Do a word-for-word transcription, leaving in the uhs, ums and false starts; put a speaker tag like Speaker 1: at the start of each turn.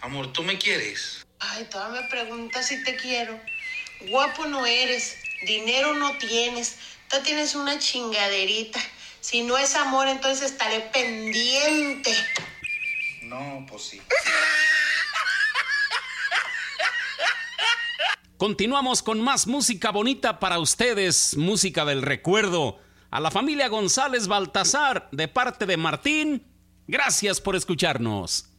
Speaker 1: Amor, ¿tú me quieres?
Speaker 2: Ay, todavía me preguntas si te quiero. Guapo no eres, dinero no tienes, tú tienes una chingaderita. Si no es amor, entonces estaré pendiente.
Speaker 1: No, pues sí.
Speaker 3: Continuamos con más música bonita para ustedes, música del recuerdo. A la familia González Baltasar, de parte de Martín, gracias por escucharnos.